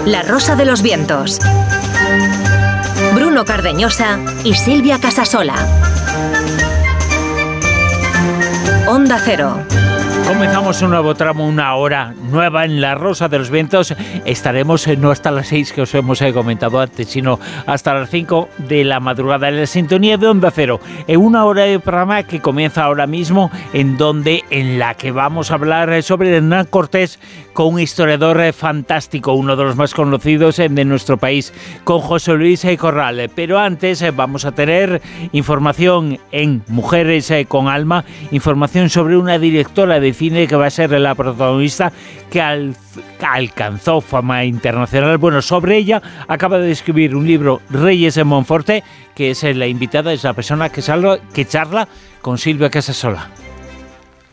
La Rosa de los Vientos. Bruno Cardeñosa y Silvia Casasola. Onda Cero. Comenzamos un nuevo tramo, una hora nueva en La Rosa de los Vientos. Estaremos no hasta las 6 que os hemos comentado antes, sino hasta las 5 de la madrugada en la sintonía de Onda Cero. En una hora de programa que comienza ahora mismo, en la que vamos a hablar sobre Hernán Cortés con un historiador fantástico, uno de los más conocidos de nuestro país, con José Luis Corral. Pero antes vamos a tener información en Mujeres con Alma, información sobre una directora de cine que va a ser la protagonista que alcanzó fama internacional. Bueno, sobre ella acaba de escribir un libro, Reyes de Monforte, que es la invitada, es la persona que charla con Silvia Casasola.